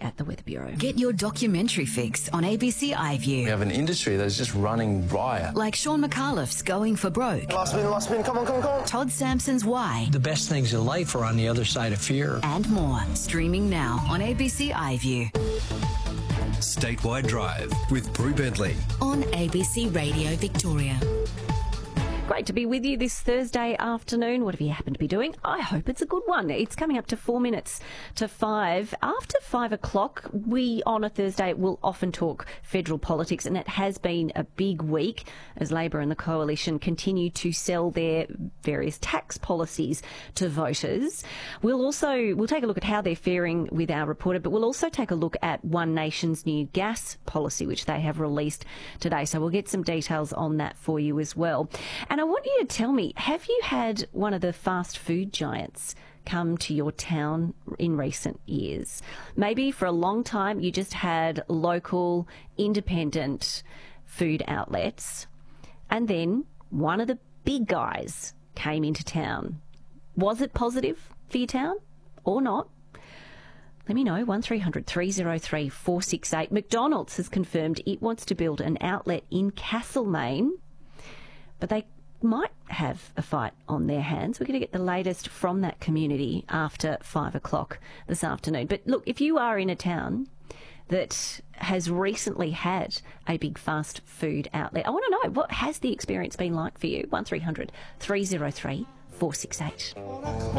at the Weather Bureau. Get your documentary fix on ABC iView. We have an industry that's just running riot. Like Sean McAuliffe's Going for Broke. Last spin, come on. Todd Sampson's Why. The best things in life are on the other side of fear. And more. Streaming now on ABC iView. Statewide Drive with Brew Bentley On ABC Radio Victoria. Great to be with you this Thursday afternoon. What have you happened to be doing? I hope it's a good one. It's coming up to 4 minutes to 5. After 5 o'clock, we on a Thursday will often talk federal politics, and it has been a big week as Labor and the Coalition continue to sell their various tax policies to voters. We'll take a look at how they're faring with our reporter, but we'll also take a look at One Nation's new gas policy, which they have released today. So we'll get some details on that for you as well. And I want you to tell me, have you had one of the fast food giants come to your town in recent years? Maybe for a long time you just had local, independent food outlets, and then one of the big guys came into town. Was it positive for your town or not? Let me know, 1300 303 468. McDonald's has confirmed it wants to build an outlet in Castlemaine, but they might have a fight on their hands. We're going to get the latest from that community after 5 o'clock this afternoon. But look, if you are in a town that has recently had a big fast food outlet, I want to know, what has the experience been like for you? 1300 303 468.